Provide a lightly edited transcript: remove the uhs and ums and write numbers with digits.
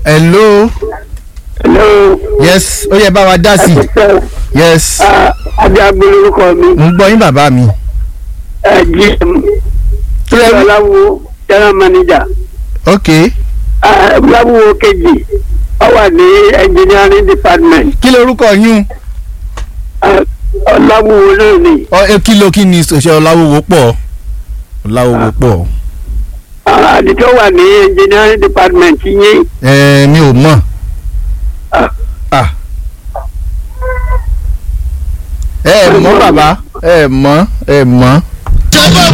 hello. hello. yes ó yẹ bá wa dá sí. yes. adé agbórúkọ mi. mo ń gbọ́ yín bàbá mi. gm ọláwo general manager. ok. ọláwo kejì ó wà ní engineering department. kí lorúkọ yín. ọláwo náà ni. kí ni ṣe ọláwòwò pọ̀ ọláwòwò pọ̀. àdìtọ́ wà ní engineering department yín. mi ò mọ̀. ẹ mọ̀ bàbá ẹ mọ̀.